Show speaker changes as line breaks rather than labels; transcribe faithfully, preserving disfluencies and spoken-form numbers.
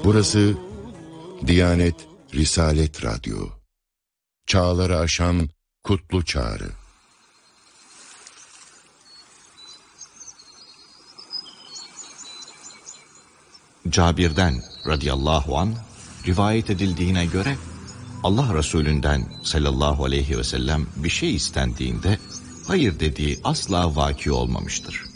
Burası Diyanet Risalet Radyo. Çağları aşan kutlu çağrı.
Cabir'den radıyallahu anh rivayet edildiğine göre Allah Resulü'nden sallallahu aleyhi ve sellem bir şey istendiğinde hayır dediği asla vaki olmamıştır.